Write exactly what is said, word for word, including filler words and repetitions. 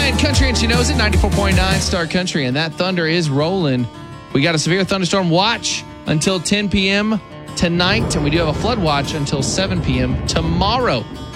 playing country and she knows it. ninety-four point nine Star Country, and that thunder is rolling. We got a severe thunderstorm watch until ten p.m. tonight, and we do have a flood watch until seven p.m. tomorrow.